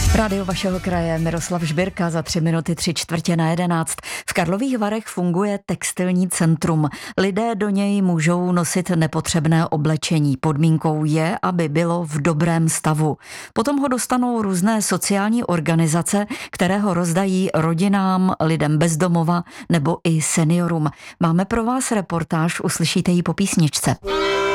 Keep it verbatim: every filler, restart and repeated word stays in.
Rádio vašeho kraje, Miroslav Žbirka, za tři minuty tři čtvrtě na jedenáct. V Karlových Varech funguje textilní centrum. Lidé do něj můžou nosit nepotřebné oblečení. Podmínkou je, aby bylo v dobrém stavu. Potom ho dostanou různé sociální organizace, které ho rozdají rodinám, lidem bez domova nebo i seniorům. Máme pro vás reportáž, uslyšíte ji po písničce.